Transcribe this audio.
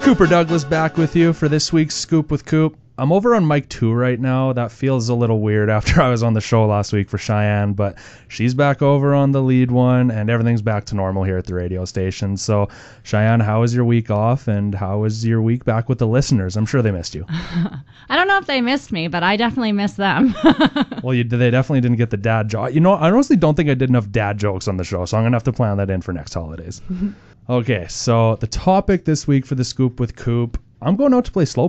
Cooper Douglas back with you for this week's Scoop with Coop. I'm over on mic 2 right now. That feels a little weird after I was on the show last week for Cheyenne, but she's back over on the lead one, and everything's back to normal here at the radio station. So, Cheyenne, how was your week off, and how was your week back with the listeners? I'm sure they missed you. I don't know if they missed me, but I definitely missed them. Well, they definitely didn't get the dad joke. You know, I honestly don't think I did enough dad jokes on the show, so I'm going to have to plan that in for next holidays. Okay, so the topic this week for the Scoop with Coop, I'm going out to play slow